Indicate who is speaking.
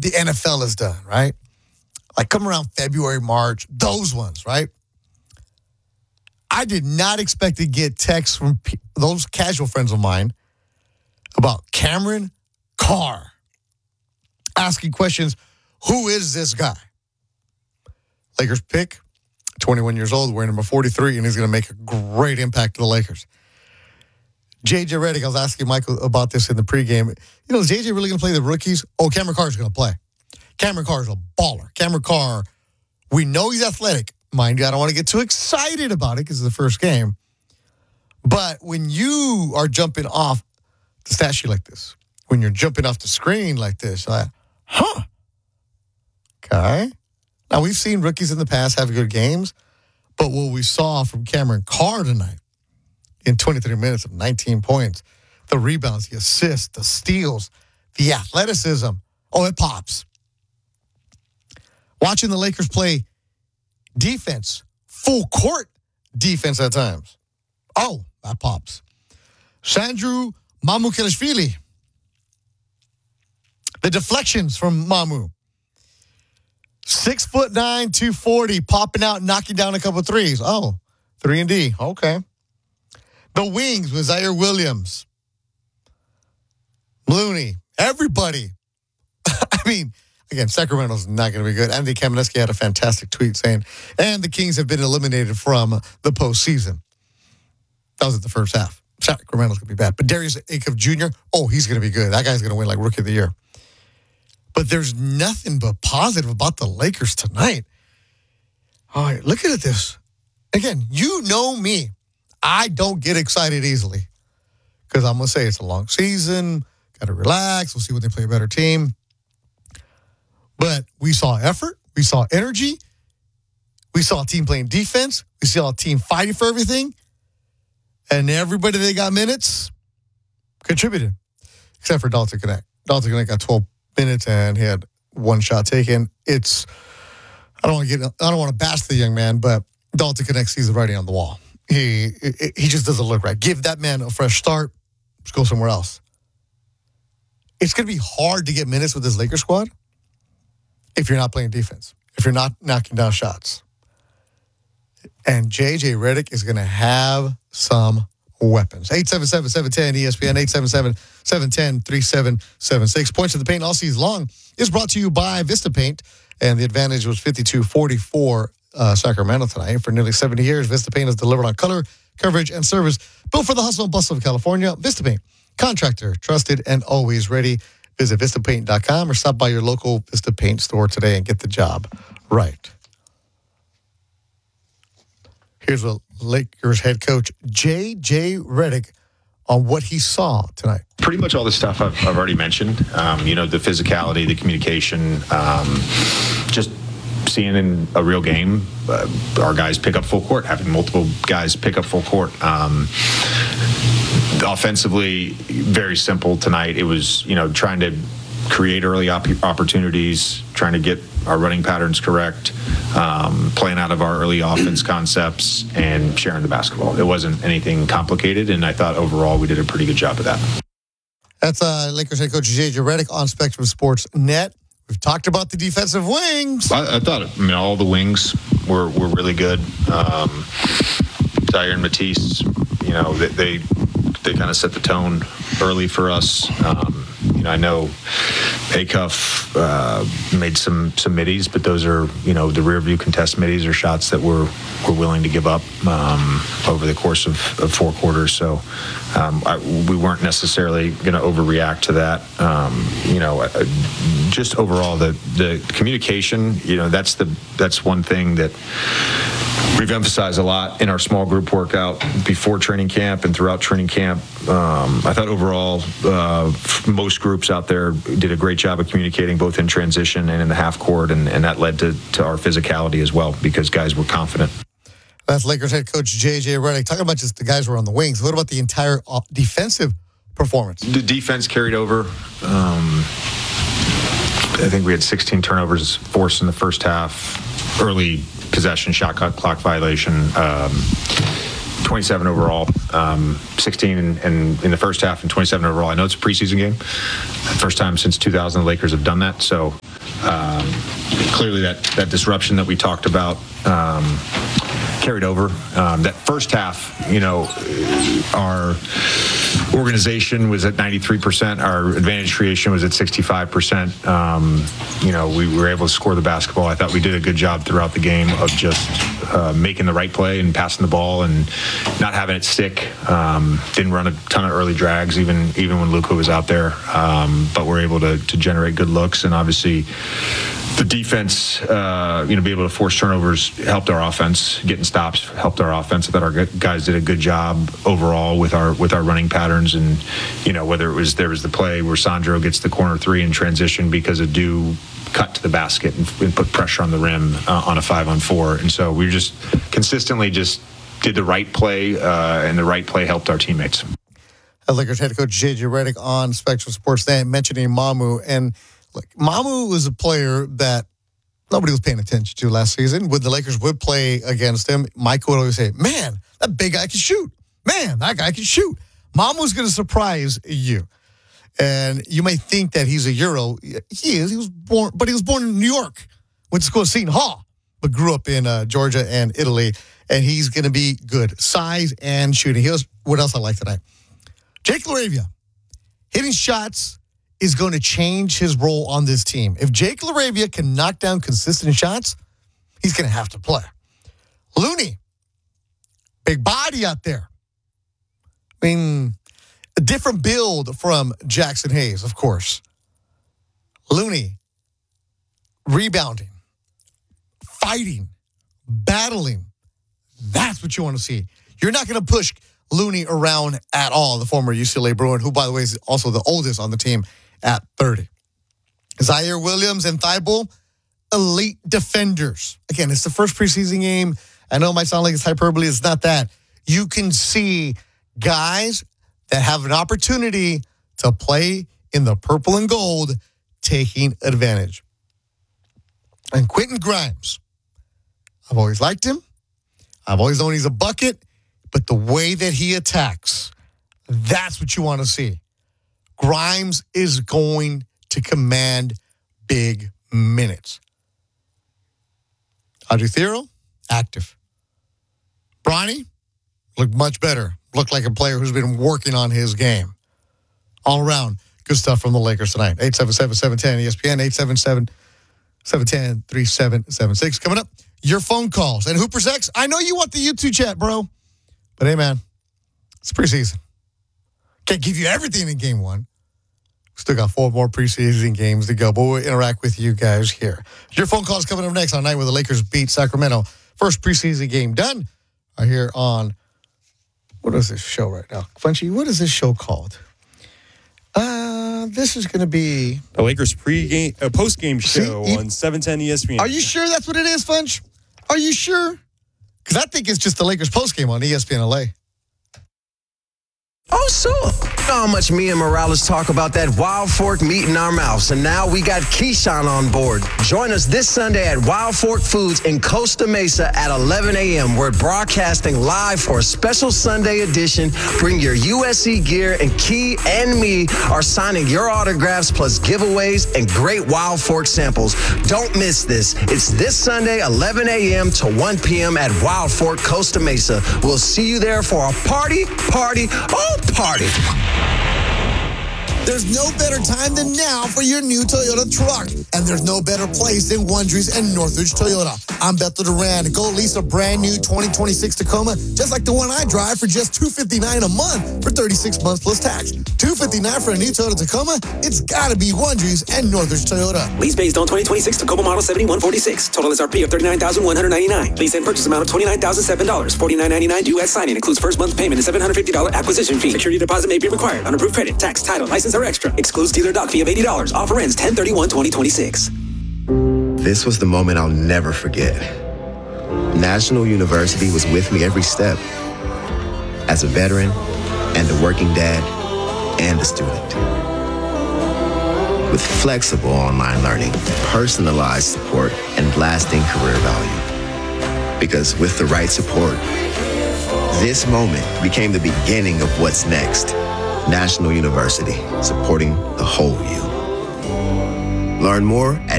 Speaker 1: the NFL has done, right? Like come around February, March, those ones, right? I did not expect to get texts from those casual friends of mine about Cameron Carr asking questions, who is this guy? Lakers pick, 21 years old, wearing number 43, and he's going to make a great impact to the Lakers. J.J. Redick, I was asking Michael about this in the pregame. Is J.J. really going to play the rookies? Oh, Cameron Carr is going to play. Cameron Carr is a baller. Cameron Carr, we know he's athletic. Mind you, I don't want to get too excited about it because it's the first game. But when you are jumping off the stat sheet like this, when you're jumping off the screen like this, okay. Now, we've seen rookies in the past have good games, but what we saw from Cameron Carr tonight in 23 minutes of 19 points, the rebounds, the assists, the steals, the athleticism, it pops. Watching the Lakers play defense, full court defense at times. That pops. Sandru Mamukelashvili. The deflections from Mamu. 6'9", 240, popping out, knocking down a couple of threes. 3 and D. Okay. The wings with Zaire Williams. Looney. Everybody. Again, Sacramento's not going to be good. Andy Kamenetsky had a fantastic tweet saying, and the Kings have been eliminated from the postseason. That was at the first half. Sacramento's going to be bad. But Darius Acuff Jr., he's going to be good. That guy's going to win like Rookie of the Year. But there's nothing but positive about the Lakers tonight. All right, look at this. Again, you know me. I don't get excited easily because I'm going to say it's a long season. Got to relax. We'll see when they play a better team. But we saw effort. We saw energy. We saw a team playing defense. We saw a team fighting for everything. And everybody that got minutes contributed, except for Dalton Knecht. Dalton Knecht got 12 minutes and he had one shot taken. I don't want to bash the young man, but Dalton Knecht sees the writing on the wall. He just doesn't look right. Give that man a fresh start. Let's go somewhere else. It's going to be hard to get minutes with this Lakers squad if you're not playing defense, if you're not knocking down shots. And J.J. Redick is going to have some weapons. 877-710-ESPN, 877-710-3776. Points of the Paint all season long is brought to you by Vista Paint, and the advantage was 52-44 Sacramento tonight. For nearly 70 years, Vista Paint has delivered on color, coverage, and service built for the hustle and bustle of California. Vista Paint, contractor, trusted, and always ready. Visit VistaPaint.com or stop by your local Vista Paint store today and get the job right. Here's what Lakers head coach J.J. Redick on what he saw tonight.
Speaker 2: Pretty much all the stuff I've already mentioned. The physicality, the communication, just seeing in a real game, our guys pick up full court, having multiple guys pick up full court. Offensively, very simple tonight. It was, trying to create early opportunities, trying to get our running patterns correct, playing out of our early offense concepts, and sharing the basketball. It wasn't anything complicated, and I thought overall we did a pretty good job of that.
Speaker 1: That's Lakers head coach J.J. Redick on Spectrum Sports Net. We've talked about the defensive wings.
Speaker 2: I thought, all the wings were really good. Zaire and Matisse, they kind of set the tone early for us. I know Acuff made some middies, but those are, the rear view contest middies are shots that we're willing to give up over the course of 4 quarters. So we weren't necessarily going to overreact to that. Just overall, the communication, that's one thing that we've emphasized a lot in our small group workout before training camp and throughout training camp. I thought overall, most groups out there did a great job of communicating both in transition and in the half court, and that led to our physicality as well because guys were confident.
Speaker 1: That's Lakers head coach J.J. Redick. Talking about just the guys who were on the wings. What about the entire defensive performance?
Speaker 2: The defense carried over. I think we had 16 turnovers forced in the first half. Early possession, shot clock violation, 27 overall, 16 in the first half and 27 overall. I know it's a preseason game. First time since 2000 the Lakers have done that. So Clearly that disruption that we talked about carried over. That first half, our organization was at 93%. Our advantage creation was at 65%. We were able to score the basketball. I thought we did a good job throughout the game of just making the right play and passing the ball and not having it stick. Didn't run a ton of early drags, even when Luka was out there. But we're able to generate good looks, and obviously the defense, be able to force turnovers helped our offense. Getting stops helped our offense. I thought our guys did a good job overall with our running patterns, and whether there was the play where Sandro gets the corner three in transition because of Dew cut to the basket and put pressure on the rim on a 5-on-4, and so we just consistently just did the right play, and the right play helped our teammates.
Speaker 1: Lakers head coach J.J. Redick on Spectrum Sports Day mentioning Mamu, and Mamu was a player that nobody was paying attention to last season. When the Lakers would play against him, Mike would always say, "Man, that big guy can shoot. Man, that guy can shoot." Mamu's going to surprise you. And you may think that he's a Euro. He is. He was born in New York. Went to school at Seton Hall, but grew up in Georgia and Italy. And he's going to be good. Size and shooting. Here's what else I like tonight. Jake LaRavia, hitting shots is going to change his role on this team. If Jake LaRavia can knock down consistent shots, he's going to have to play. Looney, big body out there. I mean, a different build from Jackson Hayes, of course. Looney, rebounding, fighting, battling. That's what you want to see. You're not going to push Looney around at all, the former UCLA Bruin, who, by the way, is also the oldest on the team at 30. Zaire Williams and Thibault, elite defenders. Again, it's the first preseason game. I know it might sound like it's hyperbole. It's not that. You can see guys that have an opportunity to play in the purple and gold taking advantage. And Quentin Grimes, I've always liked him. I've always known he's a bucket. But the way that he attacks, that's what you want to see. Grimes is going to command big minutes. Audrey Thero, active. Bronny looked much better. Looked like a player who's been working on his game. All around, good stuff from the Lakers tonight. 877-710-ESPN, 877-710-3776. Coming up, your phone calls. And Hoopers X, I know you want the YouTube chat, bro. But hey, man, it's preseason. Can't give you everything in game one. Still got 4 more preseason games to go, but we'll interact with you guys here. Your phone call is coming up next on Night where the Lakers beat Sacramento. First preseason game done. Right here on, what is this show right now? Funchy, what is this show called? This is going to be
Speaker 3: the Lakers post-game show on 710 ESPN.
Speaker 1: Are you sure that's what it is, Funch? Are you sure? Because I think it's just the Lakers postgame on ESPN LA.
Speaker 4: Oh, sure. You know how much me and Morales talk about that Wild Fork meat in our mouths, and now we got Keyshawn on board. Join us this Sunday at Wild Fork Foods in Costa Mesa at 11 a.m. We're broadcasting live for a special Sunday edition. Bring your USC gear, and Key and me are signing your autographs plus giveaways and great Wild Fork samples. Don't miss this. It's this Sunday, 11 a.m. to 1 p.m. at Wild Fork, Costa Mesa. We'll see you there for a party. Party.
Speaker 5: There's no better time than now for your new Toyota truck. And there's no better place than Wondries and Northridge Toyota. I'm Bethel Duran. Go lease a brand new 2026 Tacoma, just like the one I drive, for just $259 a month for 36 months plus tax. $259 for a new Toyota Tacoma? It's gotta be Wondries and Northridge Toyota.
Speaker 6: Lease based on 2026 Tacoma model 7146. Total SRP of $39,199. Lease and purchase amount of $29,007. $49.99 due at signing. Includes first month payment and $750 acquisition fee. Security deposit may be required. Unapproved credit, tax, title, license are extra. Excludes dealer dock fee of $80. Offer ends 10/31/2026.
Speaker 7: This was the moment I'll never forget. National University was with me every step. As a veteran and a working dad and a student. With flexible online learning, personalized support, and lasting career value. Because with the right support, this moment became the beginning of what's next. National University, supporting the whole you. Learn more at